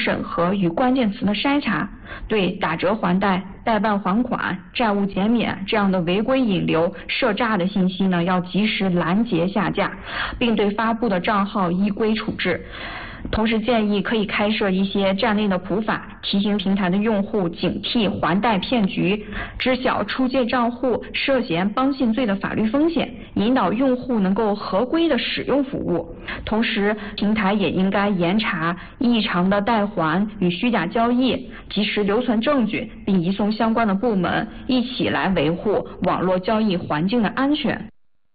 审核与关键词的筛查，对打折还贷、代办还款、债务减免这样的违规引流、涉诈的信息呢，要及时拦截下架，并对发布的账号依规处置。同时建议可以开设一些站内的普法，提醒平台的用户警惕还贷骗局，知晓出借账户涉嫌帮信罪的法律风险，引导用户能够合规的使用服务。同时，平台也应该严查异常的贷还与虚假交易，及时留存证据，并移送相关的部门，一起来维护网络交易环境的安全。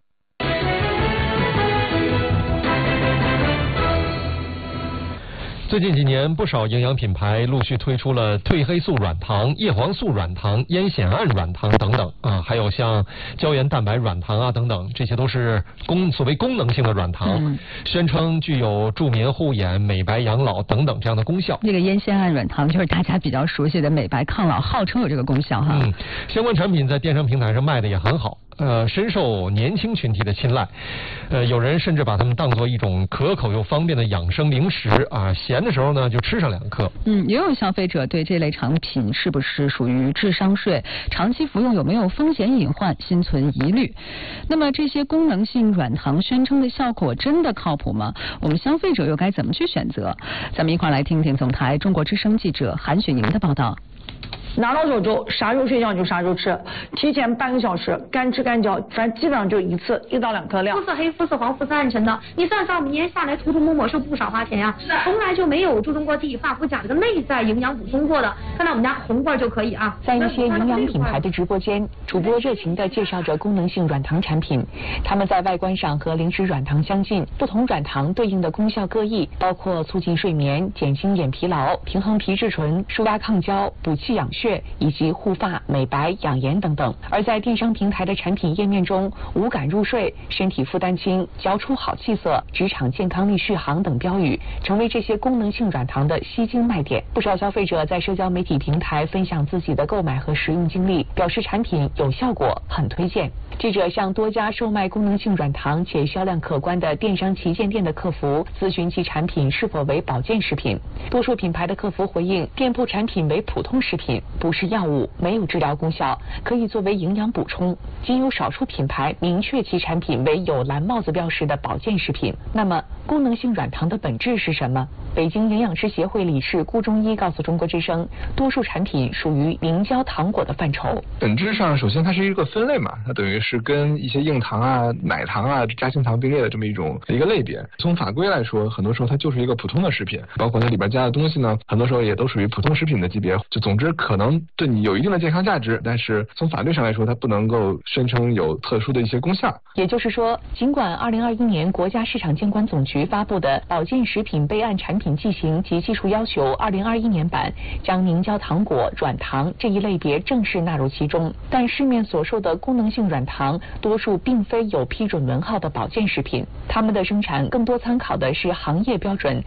最近几年，不少营养品牌陆续推出了褪黑素软糖、叶黄素软糖、烟酰胺软糖等等啊，还有像胶原蛋白软糖啊等等，这些都是所谓功能性的软糖，宣称具有助眠护眼、美白养老等等这样的功效。 这个烟酰胺软糖就是大家比较熟悉的美白抗老，号称有这个功效哈。 相关产品在电商平台上卖的也很好。深受年轻群体的青睐，有人甚至把它们当作一种可口又方便的养生零食啊，闲的时候呢就吃上2颗。 也有消费者对这类产品是不是属于智商税，长期服用有没有风险隐患心存疑虑。那么这些功能性软糖宣称的效果真的靠谱吗？我们消费者又该怎么去选择？咱们一块来听听总台中国之声记者韩雪莹的报道。 拿到手之后，啥时候睡觉就啥时候吃，提前半个小时，干吃干嚼，反正基本上就1次1到2颗量。 肤色黑、肤色黄、肤色暗沉的，你算算我们一年下来涂涂抹抹是不少花钱呀。从来就没有注重过替发肤甲这个内在营养补充过的，看到我们家红罐就可以啊。 在一些营养品牌的直播间，主播热情地介绍着功能性软糖产品，它们在外观上和零食软糖相近，不同软糖对应的功效各异，包括促进睡眠、减轻眼疲劳、平衡皮质醇、舒压抗焦、补气养血以及护发、美白、养颜等等。而在电商平台的产品页面中，无感入睡、身体负担轻、嚼出好气色、职场健康力续航等标语，成为这些功能性软糖的吸睛卖点。不少消费者在社交媒体平台分享自己的购买和使用经历，表示产品有效果，很推荐。记者向多家售卖功能性软糖且销量可观的电商旗舰店的客服咨询其产品是否为保健食品，多数品牌的客服回应，店铺产品为普通食品，不是药物，没有治疗功效，可以作为营养补充。仅有少数品牌明确其产品为有蓝帽子标识的保健食品。那么，功能性软糖的本质是什么？北京营养师协会理事顾中医告诉中国之声，多数产品属于凝胶糖果的范畴。 本质上，首先它是一个分类嘛，它等于是跟一些硬糖啊、奶糖啊、夹心糖并列的这么一个类别。从法规来说，很多时候它就是一个普通的食品，包括它里边加的东西呢，很多时候也都属于普通食品的级别。就总之可能对你有一定的健康价值，但是从法律上来说，它不能够声称有特殊的一些功效。 也就是说，尽管2021年国家市场监管总局发布的保健食品备案产品剂型及技术要求2021年版将凝胶糖果、软糖这一类别正式纳入其中，但市面所售的功能性软糖多数并非有批准文号的保健食品，它们的生产更多参考的是行业标准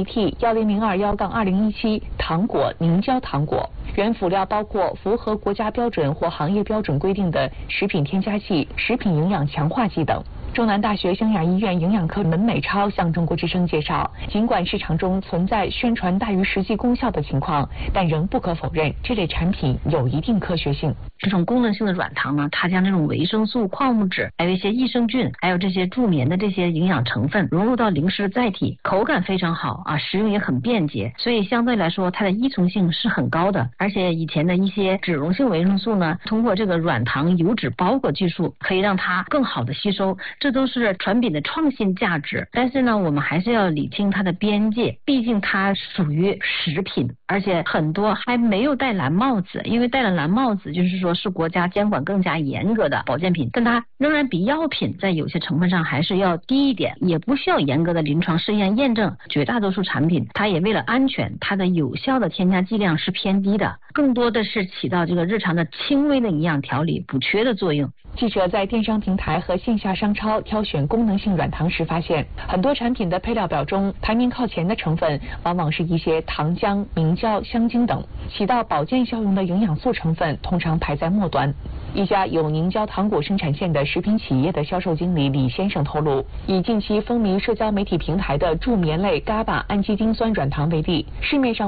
SBT10021-2017糖果凝胶糖果，原辅料包括符合国家标准或行业标准规定的食品添加剂、食品营养强化剂等。中南大学湘雅医院营养科门美超向中国之声介绍，尽管市场中存在宣传大于实际功效的情况，但仍不可否认这类产品有一定科学性。 这种功能性的软糖呢，它将这种维生素、矿物质，还有一些益生菌，还有这些助眠的这些营养成分融入到零食的载体，口感非常好啊，食用也很便捷，所以相对来说它的依从性是很高的。而且以前的一些脂溶性维生素呢，通过这个软糖油脂包裹技术，可以让它更好的吸收，这都是产品的创新价值。但是呢，我们还是要理清它的边界，毕竟它属于食品，而且很多还没有戴蓝帽子，因为戴了蓝帽子就是说是国家监管更加严格的保健品，但它仍然比药品在有些成分上还是要低一点，也不需要严格的临床试验验证。绝大多数产品它也为了安全，它的有效的添加剂量是偏低的，更多的是起到这个日常的轻微的营养调理补缺的作用。 记者在电商平台和线下商超挑选功能性软糖时发现，很多产品的配料表中排名靠前的成分往往是一些糖浆、明胶、香精等，起到保健效用的营养素成分通常排在末端。一家有凝胶糖果生产线的食品企业的销售经理李先生透露，以近期风靡社交媒体平台的助眠类GABA氨基丁酸软糖为例，市面上